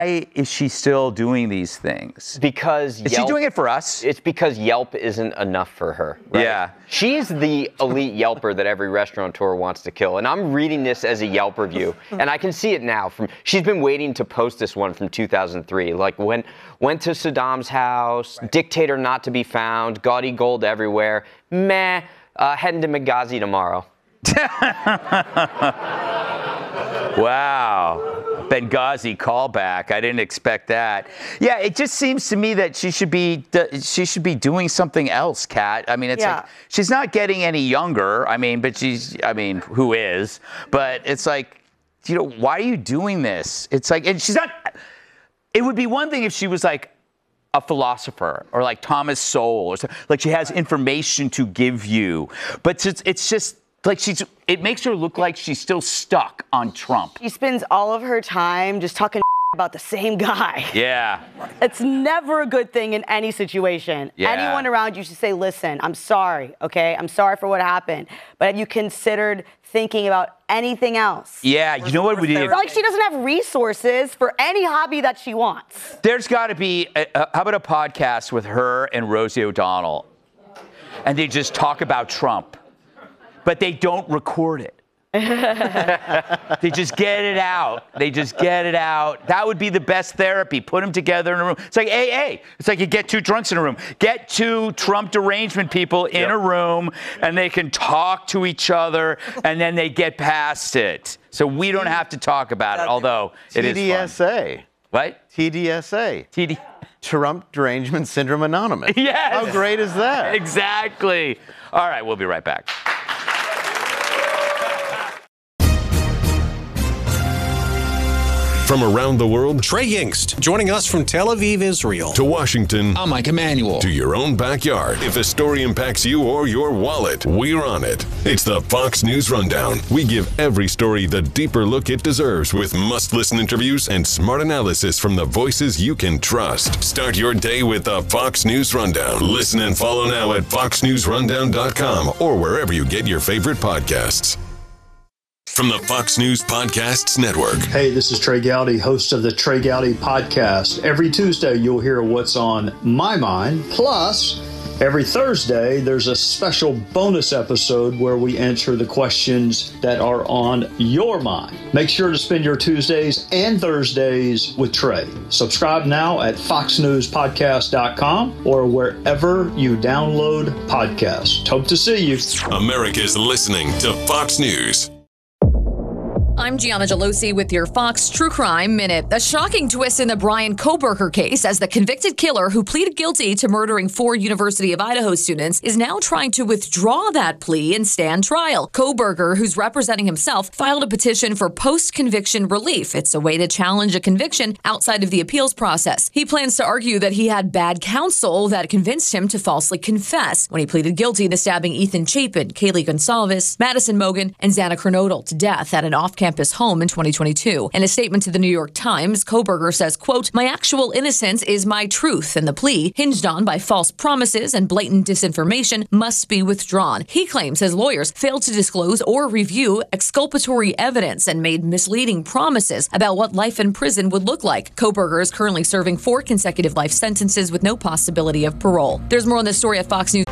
Why is she still doing these things? Because is she doing it for us? It's because Yelp isn't enough for her. Right? Yeah. She's the elite Yelper that every restaurateur wants to kill. And I'm reading this as a Yelp review, and I can see it now. She's been waiting to post this one from 2003. Like went to Saddam's house, dictator not to be found, gaudy gold everywhere. Meh. Heading to Benghazi tomorrow. Wow. Benghazi callback. I didn't expect that. Yeah, it just seems to me that she should be doing something else, Kat. I mean, it's like she's not getting any younger. I mean, who is? But it's like, why are you doing this? It's like, and she's not. It would be one thing if she was like a philosopher or like Thomas Sowell or something. Like she has information to give you, but it's just. Like it makes her look like she's still stuck on Trump. She spends all of her time just talking about the same guy. Yeah. It's never a good thing in any situation. Yeah. Anyone around you should say, listen, I'm sorry, okay? I'm sorry for what happened. But have you considered thinking about anything else? Yeah, you know what we did? Like she doesn't have resources for any hobby that she wants. There's got to be, how about a podcast with her and Rosie O'Donnell? And they just talk about Trump. But they don't record it. They just get it out. That would be the best therapy. Put them together in a room. It's like AA. It's like you get two drunks in a room. Get two Trump derangement people in a room, and they can talk to each other, and then they get past it. So we don't have to talk about it, although it is fun. TDSA. What? TDSA. Trump Derangement Syndrome Anonymous. Yes. How great is that? Exactly. All right, we'll be right back. From around the world, Trey Yingst, joining us from Tel Aviv, Israel. To Washington. I'm Mike Emanuel. To your own backyard. If a story impacts you or your wallet, we're on it. It's the Fox News Rundown. We give every story the deeper look it deserves with must-listen interviews and smart analysis from the voices you can trust. Start your day with the Fox News Rundown. Listen and follow now at foxnewsrundown.com or wherever you get your favorite podcasts. From the Fox News Podcasts Network. Hey, this is Trey Gowdy, host of the Trey Gowdy Podcast. Every Tuesday, you'll hear what's on my mind. Plus, every Thursday, there's a special bonus episode where we answer the questions that are on your mind. Make sure to spend your Tuesdays and Thursdays with Trey. Subscribe now at foxnewspodcast.com or wherever you download podcasts. Hope to see you. America's listening to Fox News. I'm Gianna Gelosi with your Fox True Crime Minute. A shocking twist in the Bryan Kohberger case as the convicted killer who pleaded guilty to murdering 4 University of Idaho students is now trying to withdraw that plea and stand trial. Kohberger, who's representing himself, filed a petition for post-conviction relief. It's a way to challenge a conviction outside of the appeals process. He plans to argue that he had bad counsel that convinced him to falsely confess when he pleaded guilty to stabbing Ethan Chapin, Kaylee Gonsalves, Madison Mogen, and Xana Kernodle to death at an off-campus home in 2022. In a statement to the New York Times, Kohberger says, quote, "My actual innocence is my truth, and the plea, hinged on by false promises and blatant disinformation, must be withdrawn." He claims his lawyers failed to disclose or review exculpatory evidence and made misleading promises about what life in prison would look like. Kohberger is currently serving 4 consecutive life sentences with no possibility of parole. There's more on this story at Fox News.